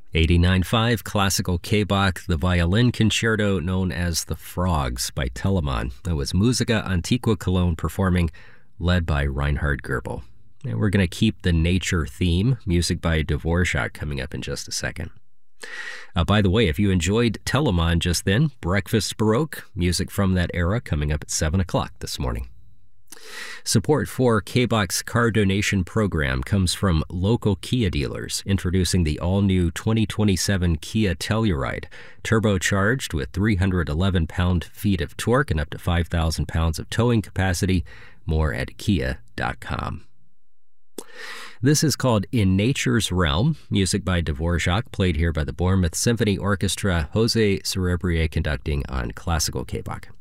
89.5 Classical K-Bach, the violin concerto known as The Frogs by Telemann. That was Musica Antiqua Cologne performing, led by Reinhard Goebel. And we're going to keep the nature theme, music by Dvorak, coming up in just a second. By the way, if you enjoyed Telemann just then, Breakfast Baroque, music from that era, coming up at 7 o'clock this morning. Support for K-Bach's car donation program comes from local Kia dealers, introducing the all-new 2027 Kia Telluride, turbocharged with 311 pound-feet of torque and up to 5,000 pounds of towing capacity. More at kia.com. This is called In Nature's Realm, music by Dvorak, played here by the Bournemouth Symphony Orchestra, Jose Cerebrier conducting on Classical K-Bach.